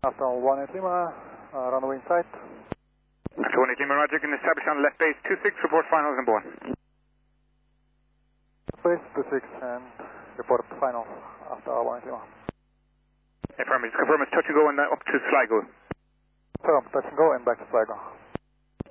After 18 Lima, runway in sight. After 18 Lima, Roger, can establish on left base 26, report finals and board. Base 26 and report final after 18 Lima. Affirm, confirm it's touch and go and up to Sligo. Confirm, touch and go and back to Sligo.